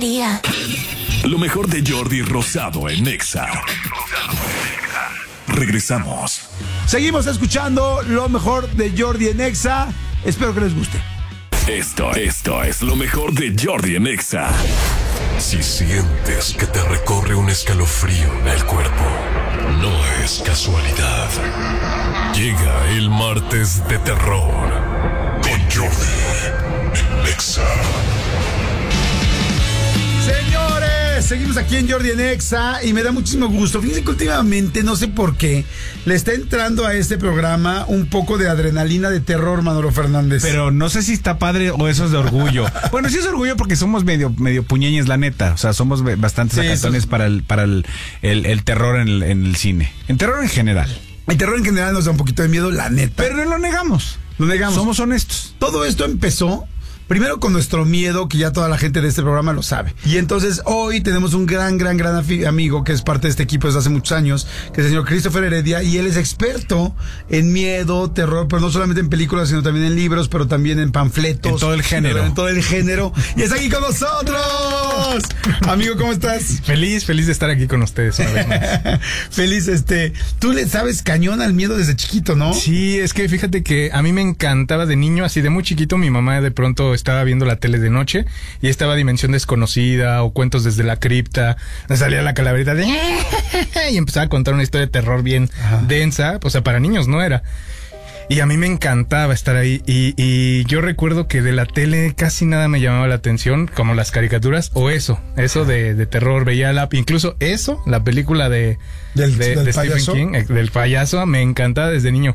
día. Lo mejor de Jordi Rosado en Exa. Regresamos. Seguimos escuchando lo mejor de Jordi en Exa. Espero que les guste. Esto es lo mejor de Jordi en Exa. Si sientes que te recorre un escalofrío en el cuerpo, no es casualidad. Llega el martes de terror con Jordi en Exa. Señores, seguimos aquí en Jordi en Exa y me da muchísimo gusto. Fíjense que últimamente, no sé por qué, le está entrando a este programa un poco de adrenalina de terror, Manolo Fernández. Pero no sé si está padre o eso es de orgullo. Bueno, sí es orgullo porque somos medio puñeñes, la neta. O sea, somos bastante sacazones para el terror en el cine. El terror en general. El terror en general nos da un poquito de miedo, la neta. Pero no lo negamos. Lo negamos. Somos honestos. Todo esto empezó primero con nuestro miedo, que ya toda la gente de este programa lo sabe. Y entonces hoy tenemos un gran amigo que es parte de este equipo desde hace muchos años, que es el señor Christopher Heredia, y él es experto en miedo, terror, pero no solamente en películas, sino también en libros, pero también en panfletos. En todo el género. En todo el género. Y está aquí con nosotros. Amigo, ¿cómo estás? Feliz de estar aquí con ustedes una vez más. Feliz, tú le sabes cañón al miedo desde chiquito, ¿no? Sí, es que fíjate que a mí me encantaba de niño, así de muy chiquito, mi mamá de pronto estaba viendo la tele de noche y estaba Dimensión Desconocida o Cuentos desde la Cripta, me salía la calaverita de y empezaba a contar una historia de terror bien densa, o sea, para niños no era. Y a mí me encantaba estar ahí y yo recuerdo que de la tele casi nada me llamaba la atención, como las caricaturas o eso de terror. Veía incluso la película de Stephen King, del payaso, me encantaba desde niño.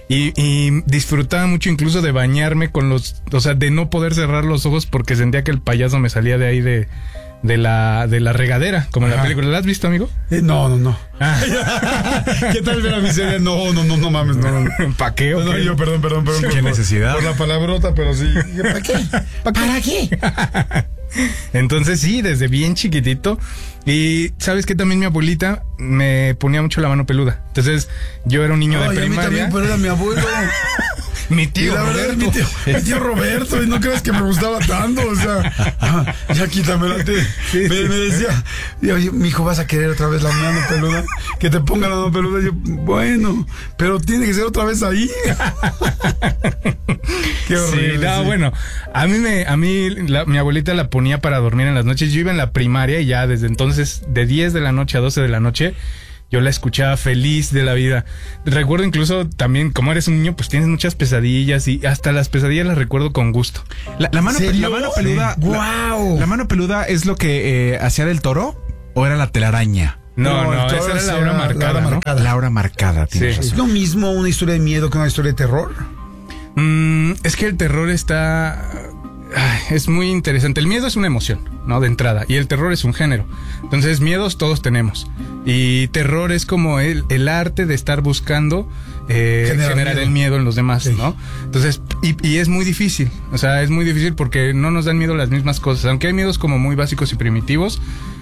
Y disfrutaba mucho incluso de bañarme de no poder cerrar los ojos porque sentía que el payaso me salía de ahí de la regadera, como en la película. ¿La has visto, amigo? No. ¿Qué tal ver a mi serie? No mames, no. ¿Para qué? No, yo, perdón. ¿Qué necesidad? Por la palabrota, pero sí. ¿Para qué? ¿Para qué? Entonces sí, desde bien chiquitito. Y ¿sabes qué? También mi abuelita me ponía mucho la mano peluda. Entonces yo era un niño de primaria. A mí también, pero era mi abuelo. Mi tío Roberto. Mi tío Roberto, y no crees que me gustaba tanto, o sea, ya quítamela. Me decía, mi hijo, ¿vas a querer otra vez la mano peluda? Que te ponga la mano peluda. Y yo, bueno, pero tiene que ser otra vez ahí. Qué horrible. Sí, no, bueno, a mí mi abuelita la ponía para dormir en las noches. Yo iba en la primaria y ya desde entonces, de 10 de la noche a 12 de la noche, yo la escuchaba feliz de la vida. Recuerdo incluso también, como eres un niño, pues tienes muchas pesadillas y hasta las pesadillas las recuerdo con gusto. La mano peluda. Sí. ¡Wow! La mano peluda es lo que hacía del Toro o era la telaraña. No, esa era la hora marcada, ¿no? La hora marcada, tienes razón. ¿Es lo mismo una historia de miedo que una historia de terror? Es que el terror es muy interesante. El miedo es una emoción, ¿no? De entrada. Y el terror es un género. Entonces, miedos todos tenemos. Y terror es como el arte de estar buscando generar el miedo en los demás, sí, ¿no? Entonces, y es muy difícil. O sea, es muy difícil porque no nos dan miedo las mismas cosas. Aunque hay miedos como muy básicos y primitivos,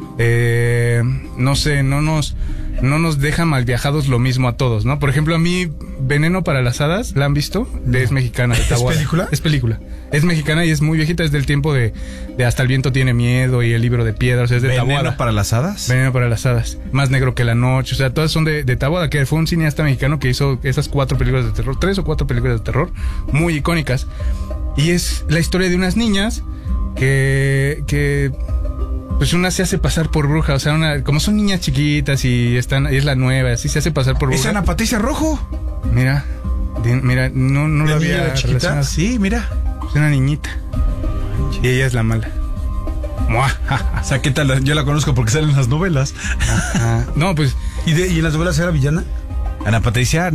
no sé, no nos deja mal viajados lo mismo a todos, ¿no? Por ejemplo, a mí, Veneno para las Hadas, ¿la han visto? Es mexicana, de Taboada. ¿Es película? Es película. Es mexicana y es muy viejita, es del tiempo de Hasta el viento tiene miedo y El libro de piedra, o sea, es de Taboada. ¿Veneno para las hadas? Veneno para las hadas. Más negro que la noche, o sea, todas son de Taboada, que fue un cineasta mexicano que hizo esas 4 películas de terror, 3 o 4 películas de terror, muy icónicas. Y es la historia de unas niñas que pues una se hace pasar por bruja, o sea, como son niñas chiquitas y es la nueva, así se hace pasar por bruja. ¿Es Ana Patricia Rojo? Mira, no lo había chiquita. Sí, mira. Es una niñita. Y ella es la mala. O sea, ¿qué tal? Yo la conozco porque salen las novelas. No, pues. ¿Y en las novelas era villana? Ana Patricia,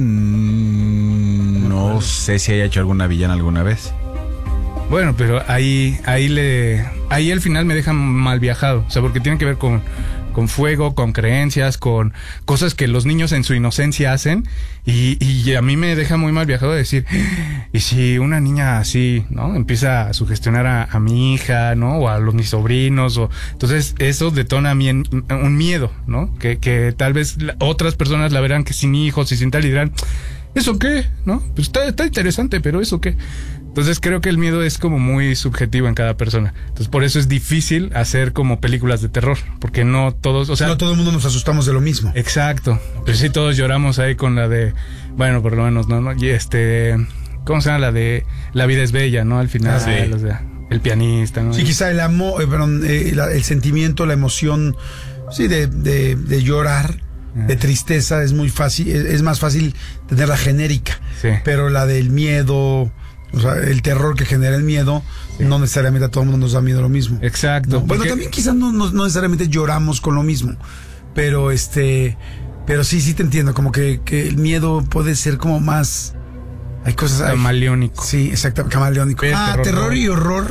no sé si haya hecho alguna villana alguna vez. Bueno, pero ahí al final me dejan mal viajado. O sea, porque tiene que ver con fuego, con creencias, con cosas que los niños en su inocencia hacen. Y a mí me deja muy mal viajado decir, ¿y si una niña así, ¿no? Empieza a sugestionar a mi hija, ¿no? O a mis sobrinos. Entonces eso detona a mí un miedo, ¿no? Que tal vez otras personas la verán que sin hijos y sin tal y dirán, ¿eso qué? ¿No? Pues está interesante, pero ¿eso qué? Entonces creo que el miedo es como muy subjetivo en cada persona. Entonces por eso es difícil hacer como películas de terror, porque no todos, o sea, no todo el mundo nos asustamos de lo mismo. Exacto. Pero sí todos lloramos ahí con la de, bueno, por lo menos no, y ¿cómo se llama? La de La vida es bella, ¿no? Al final, o sea, el pianista, ¿no? Sí, quizá el amor, el sentimiento, la emoción, sí, de llorar, de tristeza es muy fácil, es más fácil tenerla genérica. Sí. Pero la del miedo, o sea, el terror que genera el miedo, no necesariamente a todo el mundo nos da miedo lo mismo. Exacto. ¿No? Bueno, también quizás no necesariamente lloramos con lo mismo, pero pero sí te entiendo, como que el miedo puede ser como más, hay cosas camaleónico. Sí, exacto, camaleónico. Terror y horror.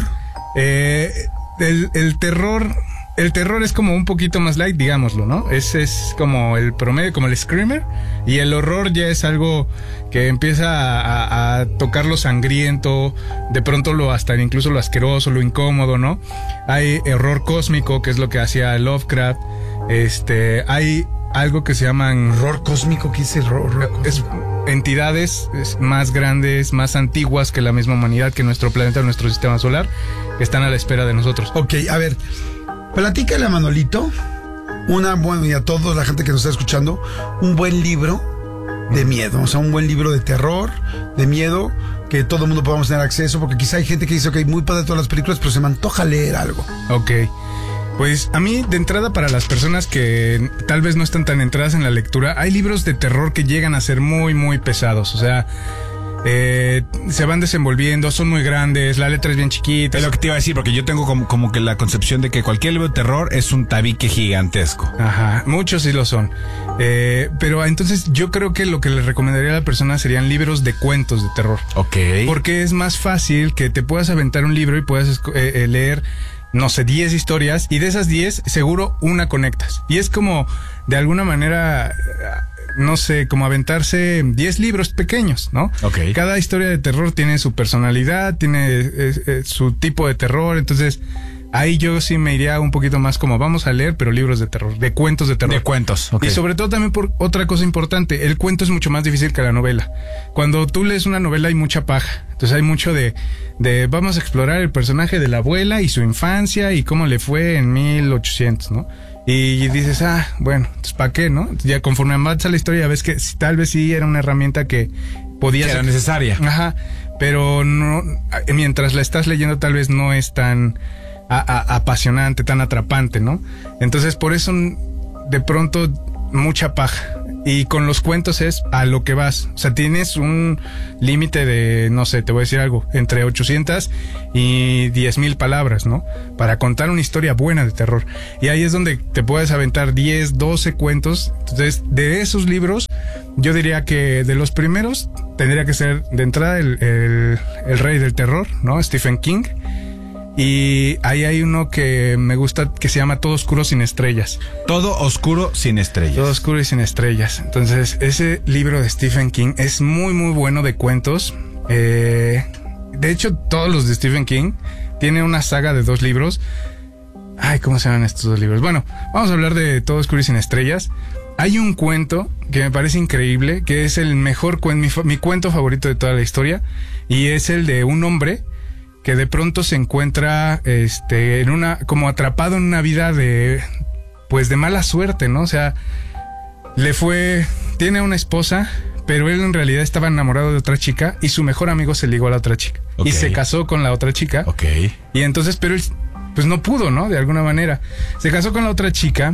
El terror es como un poquito más light, digámoslo, ¿no? Es como el promedio, como el screamer. Y el horror ya es algo que empieza a tocar lo sangriento, de pronto incluso lo asqueroso, lo incómodo, ¿no? Hay horror cósmico, que es lo que hacía Lovecraft. Hay algo que se llaman... ¿Horror cósmico? ¿Qué es el horror? Es entidades más grandes, más antiguas que la misma humanidad, que nuestro planeta, nuestro sistema solar, que están a la espera de nosotros. Ok, a ver, platícale a Manolito, y a toda la gente que nos está escuchando, un buen libro de miedo, o sea, un buen libro de terror, de miedo, que todo el mundo podamos tener acceso, porque quizá hay gente que dice, ok, muy padre todas las películas, pero se me antoja leer algo. Ok. Pues a mí, de entrada, para las personas que tal vez no están tan entradas en la lectura, hay libros de terror que llegan a ser muy, muy pesados. O sea, se van desenvolviendo, son muy grandes, la letra es bien chiquita. Es lo que te iba a decir, porque yo tengo como que la concepción de que cualquier libro de terror es un tabique gigantesco. Ajá, muchos sí lo son. Pero entonces yo creo que lo que le recomendaría a la persona serían libros de cuentos de terror. Ok. Porque es más fácil que te puedas aventar un libro y puedas leer, no sé, 10 historias, y de esas 10 seguro una conectas. Y es como, de alguna manera, no sé, como aventarse 10 libros pequeños, ¿no? Okay. Cada historia de terror tiene su personalidad, tiene su tipo de terror, entonces ahí yo sí me iría un poquito más como vamos a leer, pero libros de terror, de cuentos de terror. De cuentos, ok. Y sobre todo también por otra cosa importante, el cuento es mucho más difícil que la novela. Cuando tú lees una novela hay mucha paja, entonces hay mucho de vamos a explorar el personaje de la abuela y su infancia y cómo le fue en 1800, ¿no? Y dices, bueno, entonces ¿para qué, no? Ya conforme avanza la historia ves que tal vez sí era una herramienta que podía ser necesaria. Ajá, pero no, mientras la estás leyendo tal vez no es tan apasionante, tan atrapante, ¿no? Entonces por eso de pronto mucha paja. Y con los cuentos es a lo que vas. O sea, tienes un límite de, no sé, te voy a decir algo, entre 800 y 10,000 palabras, ¿no? Para contar una historia buena de terror. Y ahí es donde te puedes aventar 10, 12 cuentos. Entonces, de esos libros, yo diría que de los primeros tendría que ser de entrada el rey del terror, ¿no? Stephen King. Y ahí hay uno que me gusta que se llama Todo oscuro sin estrellas. Todo oscuro sin estrellas. Todo oscuro y sin estrellas. Entonces, ese libro de Stephen King es muy, muy bueno de cuentos. De hecho, todos los de Stephen King tiene una saga de 2 libros. Ay, ¿cómo se llaman estos 2 libros? Bueno, vamos a hablar de Todo oscuro y sin estrellas. Hay un cuento que me parece increíble, que es el mejor cuento, mi cuento favorito de toda la historia, y es el de un hombre que de pronto se encuentra como atrapado en una vida de mala suerte, ¿no? O sea, tiene una esposa, pero él en realidad estaba enamorado de otra chica y su mejor amigo se ligó a la otra chica. Okay. Y se casó con la otra chica. Ok. Y entonces, pero él pues no pudo, ¿no? De alguna manera. Se casó con la otra chica,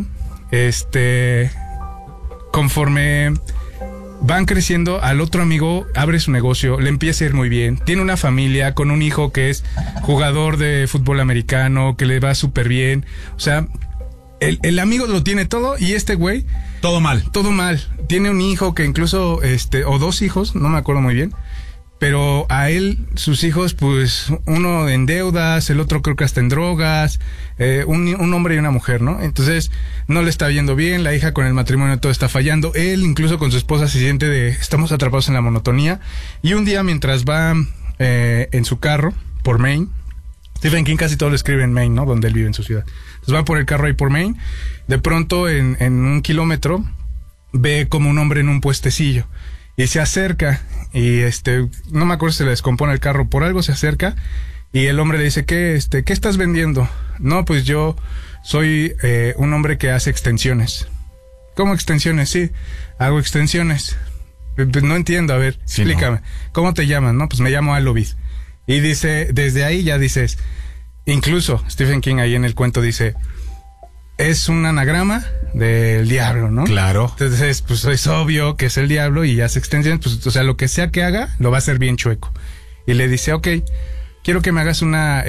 conforme van creciendo, al otro amigo abre su negocio, le empieza a ir muy bien, tiene una familia con un hijo que es jugador de fútbol americano, que le va súper bien. O sea, el amigo lo tiene todo y este güey todo mal. Tiene un hijo que incluso o 2 hijos, no me acuerdo muy bien, pero a él, sus hijos, pues uno en deudas, el otro creo que hasta en drogas, un hombre y una mujer, ¿no? Entonces no le está yendo bien, la hija con el matrimonio todo está fallando, él incluso con su esposa se siente estamos atrapados en la monotonía. Y un día mientras va en su carro por Maine, Stephen King casi todo lo escribe en Maine, ¿no? Donde él vive en su ciudad. Entonces va por el carro ahí por Maine, de pronto en 1 kilómetro ve como un hombre en un puestecillo. y se acerca y no me acuerdo si se le descompone el carro, por algo se acerca y el hombre le dice, ¿qué estás vendiendo? No, pues yo soy un hombre que hace extensiones. ¿Cómo extensiones? Sí, hago extensiones. No entiendo, a ver, sí, explícame. No. ¿Cómo te llamas? No, pues me llamo Alovid. Y dice, desde ahí ya dices, incluso Stephen King ahí en el cuento dice, es un anagrama del diablo, ¿no? Claro. Entonces, pues es obvio que es el diablo y hace extensiones, pues, o sea, lo que sea que haga, lo va a hacer bien chueco. Y le dice, ok, quiero que me hagas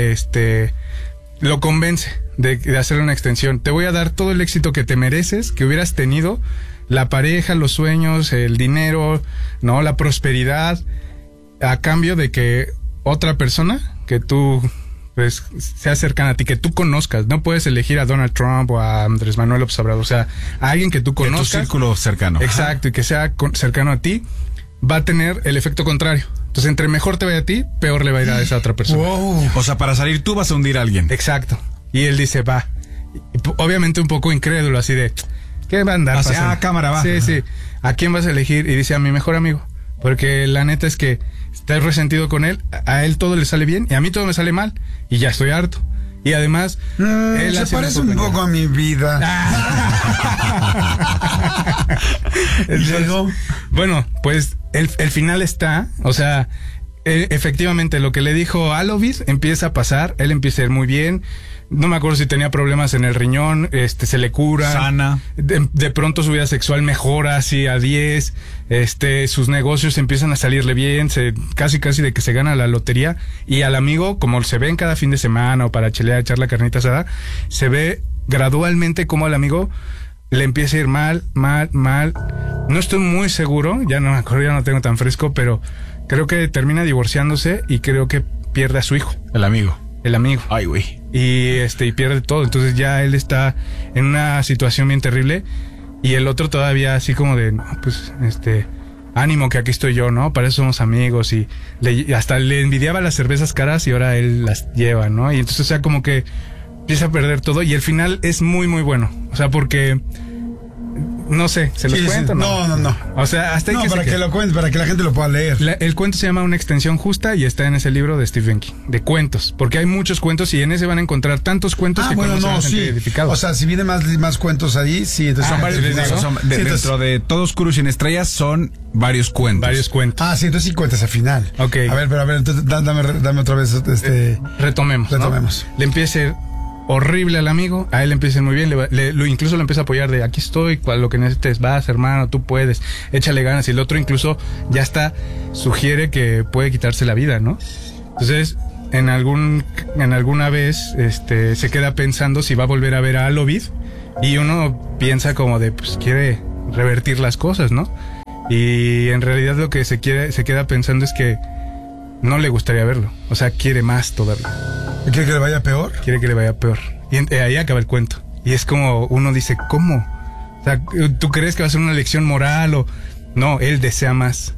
lo convence de hacer una extensión. Te voy a dar todo el éxito que te mereces, que hubieras tenido, la pareja, los sueños, el dinero, ¿no? La prosperidad, a cambio de que otra persona que tú pues sea cercana a ti, que tú conozcas. No puedes elegir a Donald Trump o a Andrés Manuel López Obrador, o sea, a alguien que tú conozcas. De tu círculo cercano. Exacto, y que sea cercano a ti, va a tener el efecto contrario. Entonces, entre mejor te vaya a ti, peor le va a ir a esa otra persona. Wow. O sea, para salir tú vas a hundir a alguien. Exacto. Y él dice, va. Y obviamente un poco incrédulo, así de, ¿qué va a andar pasando? Cámara, va. Sí, sí. ¿A quién vas a elegir? Y dice, a mi mejor amigo. Porque la neta es que estás resentido con él, a él todo le sale bien y a mí todo me sale mal y ya estoy harto. Y además él se parece un poco a mi vida. Entonces, bueno, pues el final está, o sea, efectivamente lo que le dijo Alovid empieza a pasar, él empieza a ir muy bien. No me acuerdo si tenía problemas en el riñón, se le cura. Sana. De pronto su vida sexual mejora así a 10, sus negocios empiezan a salirle bien, casi de que se gana la lotería. Y al amigo, como se ven cada fin de semana o para chelear, echar la carnita asada, se ve gradualmente como al amigo le empieza a ir mal. No estoy muy seguro, ya no me acuerdo, ya no tengo tan fresco, pero creo que termina divorciándose y creo que pierde a su hijo. El amigo. Ay, güey. Y pierde todo. Entonces ya él está en una situación bien terrible. Y el otro todavía así como de, no, pues, ánimo que aquí estoy yo, ¿no? Para eso somos amigos. Y hasta le envidiaba las cervezas caras y ahora él las lleva, ¿no? Y entonces, o sea, como que empieza a perder todo. Y el final es muy, muy bueno. O sea, porque... No sé, ¿se los cuento? No. O sea, hasta ahí no, para que lo cuente, para que la gente lo pueda leer. El cuento se llama Una extensión justa y está en ese libro de Stephen King, de cuentos, porque hay muchos cuentos y en ese van a encontrar tantos cuentos que bueno, no, sí. Identificados. O sea, si vienen más cuentos ahí, sí, entonces son varios. Dentro de Todo Oscuro y Sin Estrellas son varios cuentos. Sí, entonces sí cuentas al final. Ok. A ver, entonces dame otra vez Retomemos. ¿no? Le empieza a ir horrible al amigo, a él le empieza muy bien, incluso lo empieza a apoyar de aquí estoy, lo que necesites, vas hermano, tú puedes, échale ganas, y el otro incluso ya sugiere que puede quitarse la vida, ¿no? Entonces, en alguna vez, se queda pensando si va a volver a ver a Alovid, y uno piensa como de, pues quiere revertir las cosas, ¿no? Y en realidad lo que se queda pensando es que no le gustaría verlo, o sea, quiere más todavía. ¿Quiere que le vaya peor? Quiere que le vaya peor. Y ahí acaba el cuento. Y es como uno dice, ¿cómo? O sea, ¿tú crees que va a ser una lección moral o...? No, él desea más.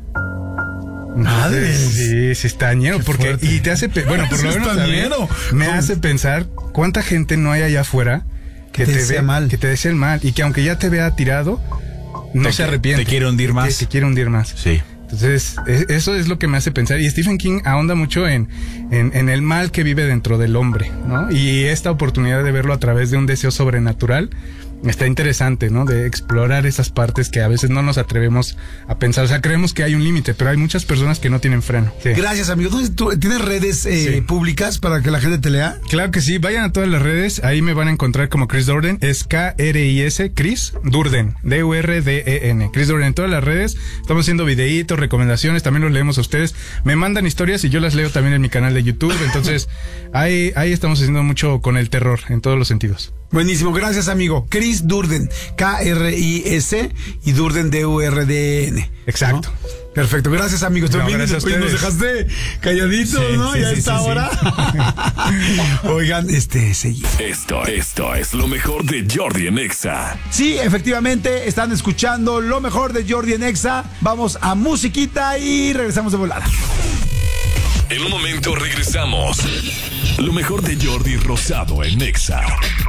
Madre. Sí, está ñero. Porque... Y te hace... Bueno, por lo menos me hace pensar cuánta gente no hay allá afuera que te desea mal. Que te desea el mal. Y que aunque ya te vea tirado, no se arrepiente. Te quiere hundir más. Te quiere hundir más. Sí. Entonces, eso es lo que me hace pensar. Y Stephen King ahonda mucho en el mal que vive dentro del hombre, ¿no? Y esta oportunidad de verlo a través de un deseo sobrenatural está interesante, ¿no? De explorar esas partes que a veces no nos atrevemos a pensar. O sea, creemos que hay un límite, pero hay muchas personas que no tienen freno. Sí. Gracias, amigo. ¿Tienes redes públicas para que la gente te lea? Claro que sí. Vayan a todas las redes. Ahí me van a encontrar como Chris Durden. Es K-R-I-S, Chris Durden. D-U-R-D-E-N. Chris Durden en todas las redes. Estamos haciendo videitos, recomendaciones. También los leemos a ustedes. Me mandan historias y yo las leo también en mi canal de YouTube. Entonces, ahí estamos haciendo mucho con el terror en todos los sentidos. Buenísimo, gracias amigo. Chris Durden, K-R-I-S y Durden, D-U-R-D-N. Exacto. ¿No? Perfecto, gracias amigos. Gracias a ustedes. Nos dejaste calladitos, ¿no? Y a esta hora. Oigan, seguimos. Esto es lo mejor de Jordi en Exa. Sí, efectivamente, están escuchando lo mejor de Jordi en Exa. Vamos a musiquita y regresamos de volada. En un momento regresamos. Lo mejor de Jordi Rosado en Exa.